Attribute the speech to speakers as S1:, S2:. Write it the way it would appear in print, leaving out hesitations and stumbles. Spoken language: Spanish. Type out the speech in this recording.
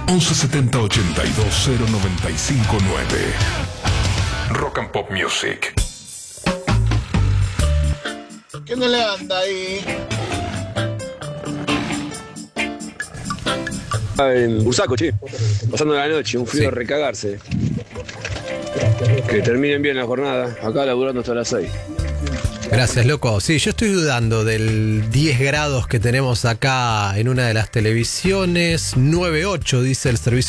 S1: 1170 82 0959. Rock and Pop Music.
S2: ¿Qué no le anda ahí?
S3: En Bursaco, che. Pasando la noche, un frío
S4: Sí.
S3: a recagarse. Que terminen bien la jornada. Acá laburando hasta las 6.
S4: Gracias, loco. Sí, yo estoy dudando del 10 grados que tenemos acá en una de las televisiones. 9.8 dice el servicio